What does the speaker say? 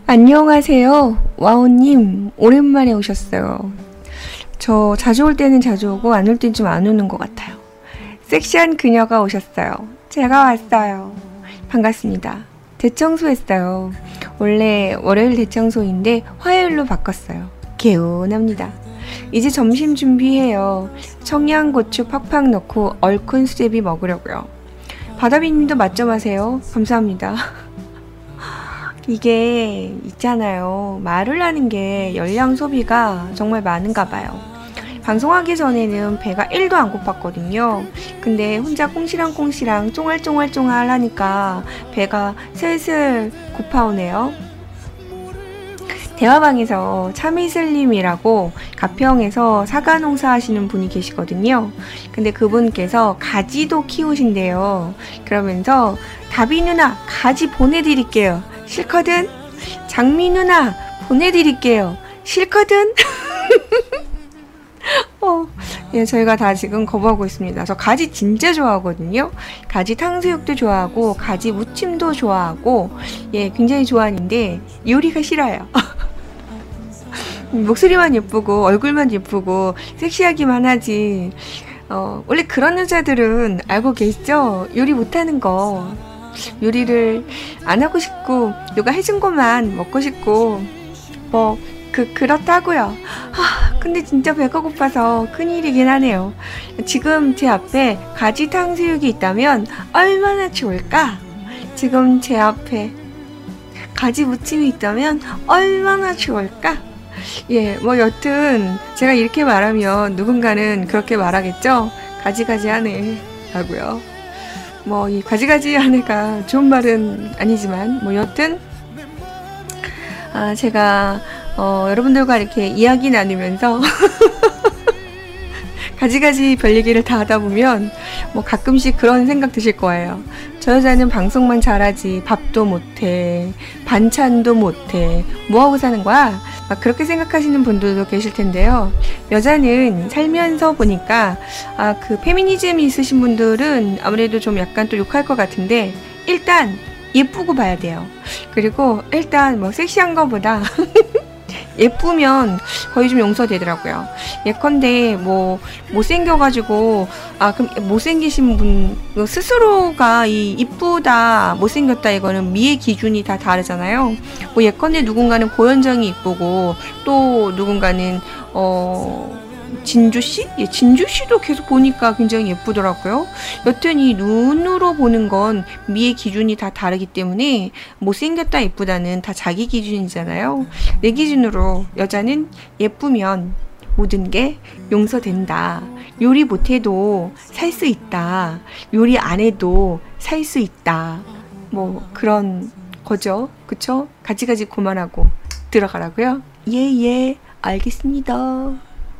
안녕하세요. 와오님, 오랜만에 오셨어요. 저 자주 올 때는 자주 오고 안 올 땐 좀 안 오는 것 같아요. 섹시한 그녀가 오셨어요. 제가 왔어요. 반갑습니다. 대청소했어요. 원래 월요일 대청소인데 화요일로 바꿨어요. 개운합니다. 이제 점심 준비해요. 청양고추 팍팍 넣고 얼큰 수제비 먹으려고요. 바다비님도 맛 좀 하세요. 감사합니다. 이게 있잖아요. 말을 하는 게 열량 소비가 정말 많은가 봐요. 방송하기 전에는 배가 1도 안 고팠거든요. 근데 혼자 꽁시랑꽁시랑 쫑알쫑알쫑알 하니까 배가 슬슬 고파오네요. 대화방에서 참이슬님이라고 가평에서 사과 농사 하시는 분이 계시거든요. 근데 그분께서 가지도 키우신대요. 그러면서 다비 누나 가지 보내드릴게요. 싫거든? 장미 누나 보내드릴게요. 싫거든? 예, 저희가 다 지금 거부하고 있습니다. 저 가지 진짜 좋아하거든요. 가지 탕수육도 좋아하고 가지 무침도 좋아하고 예, 굉장히 좋아하는데 요리가 싫어요. 목소리만 예쁘고 얼굴만 예쁘고 섹시하기만 하지. 원래 그런 여자들은 알고 계시죠? 요리 못하는 거. 요리를 안 하고 싶고 누가 해준 것만 먹고 싶고 그렇다고요. 근데 진짜 배가 고파서 큰일이긴 하네요. 지금 제 앞에 가지 탕수육이 있다면 얼마나 좋을까? 지금 제 앞에 가지 무침이 있다면 얼마나 좋을까? 예, 여튼 제가 이렇게 말하면 누군가는 그렇게 말하겠죠? 가지가지 하네 라고요. 이 가지가지 하네가 좋은 말은 아니지만 여튼 제가 여러분들과 이렇게 이야기 나누면서 가지가지 별 얘기를 다 하다 보면 가끔씩 그런 생각 드실 거예요. 저 여자는 방송만 잘하지 밥도 못해, 반찬도 못해, 뭐하고 사는 거야? 막 그렇게 생각하시는 분들도 계실 텐데요. 여자는 살면서 보니까 그 페미니즘이 있으신 분들은 아무래도 좀 약간 또 욕할 것 같은데 일단 예쁘고 봐야 돼요. 그리고 일단 섹시한 거보다 예쁘면 거의 좀 용서되더라고요. 예컨대 못생겨가지고 그럼 못생기신 분 스스로가 이쁘다 못생겼다 이거는 미의 기준이 다 다르잖아요. 예컨대 누군가는 고현정이 이쁘고 또 누군가는 진주씨? 예, 진주씨도 계속 보니까 굉장히 예쁘더라고요. 여튼 이 눈으로 보는 건 미의 기준이 다 다르기 때문에 못생겼다 예쁘다는 다 자기 기준이잖아요. 내 기준으로 여자는 예쁘면 모든 게 용서된다. 요리 못해도 살 수 있다. 요리 안 해도 살 수 있다. 그런 거죠. 그쵸? 가지가지 그만하고 들어가라고요? 예, 알겠습니다.